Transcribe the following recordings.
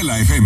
La FM.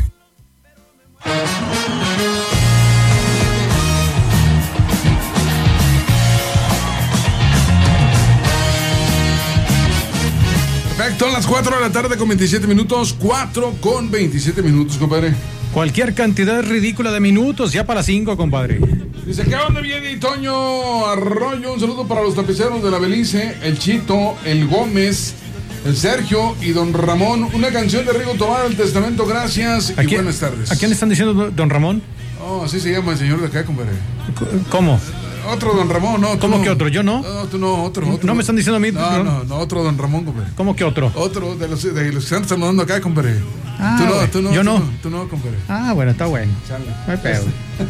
Perfecto, a las 4 de la tarde con 27 minutos. 4 con 27 minutos, compadre. Cualquier cantidad ridícula de minutos, ya para 5, compadre. Dice, ¿qué onda viene Toño Arroyo? Un saludo para los tapiceros de la Belice, el Chito, el Gómez, el Sergio y don Ramón. Una canción de Rigo Tobar, El Testamento, gracias y buenas tardes. ¿A quién le están diciendo don Ramón? Oh, así se llama el señor de acá, compadre. ¿Cómo? Otro don Ramón, no. ¿Cómo no. que otro? ¿Yo no? No, tú no, otro. ¿No me están diciendo a mí? No, otro don Ramón, compadre. ¿Cómo que otro? Otro de los que están saludando acá, compadre. Ah, tú no. Yo no. Tú no, compadre. Ah, bueno, está bueno. Chale. No hay pedo.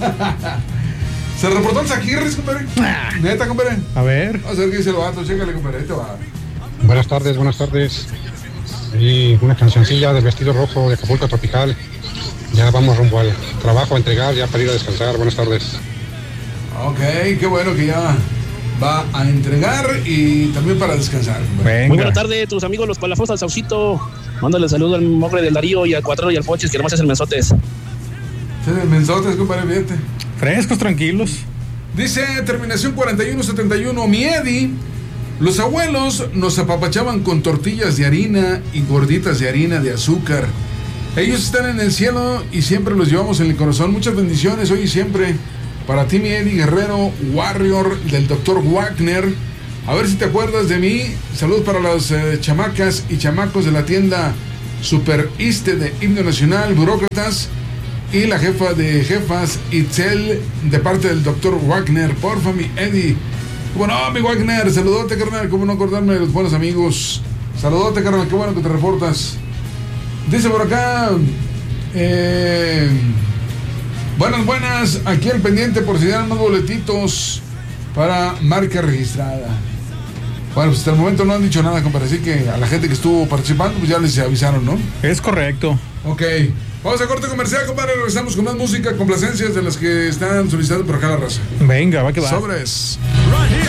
Se reportó el Saquirris, compadre. Neta, compadre. A ver. Vamos a ver qué dice el vato. Chécale, compadre. Ahí te va. Buenas tardes. Y una cancioncilla del Vestido Rojo de Acapulco Tropical. Ya vamos rumbo al trabajo a entregar, ya para ir a descansar. Buenas tardes. Ok, qué bueno que ya va a entregar y también para descansar. Venga. Muy buena tarde, tus amigos los Palafox al Saucito. Mándale saludo al Mogre del Darío y al Cuatrero y al Poches, que nomás es el mensotes. Mensotes, compadre, fíjate. Frescos, tranquilos. Dice terminación 4171, mi Eddie. Los abuelos nos apapachaban con tortillas de harina y gorditas de harina de azúcar. Ellos están en el cielo y siempre los llevamos en el corazón. Muchas bendiciones hoy y siempre. Para ti, mi Eddie Guerrero, Warrior del Dr. Wagner. A ver si te acuerdas de mí. Saludos para las chamacas y chamacos de la tienda Super Iste de Himno Nacional, Burócratas. Y la jefa de jefas, Itzel, de parte del Dr. Wagner. Porfa, mi Eddie. Bueno, mi Wagner, saludote, carnal. ¿Cómo no acordarme de los buenos amigos? Saludote, carnal. Qué bueno que te reportas. Dice por acá... Buenas, aquí al pendiente por si dan más boletitos para marca registrada. Bueno, pues hasta el momento no han dicho nada, compadre, así que a la gente que estuvo participando, pues ya les avisaron, ¿no? Es correcto. Ok, vamos a corte comercial, compadre, regresamos con más música, complacencias de las que están solicitando por acá la raza. Venga, va que va. Sobres. Right here